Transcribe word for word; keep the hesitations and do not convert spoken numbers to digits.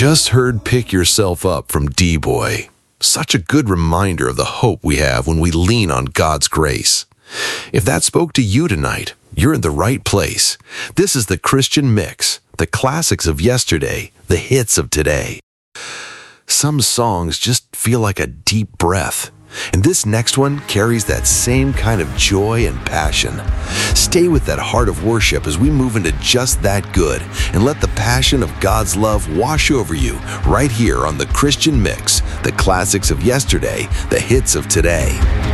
just heard Pick Yourself Up from D-Boy. Such a good reminder of the hope we have when we lean on God's grace. If that spoke to you tonight, you're in the right place. This is the Christian Mix, the classics of yesterday, the hits of today. Some songs just feel like a deep breath, and this next one carries that same kind of joy and passion. Stay with that heart of worship as we move into Just That Good, and let the passion of God's love wash over you right here on the Christian Mix, the classics of yesterday, the hits of today.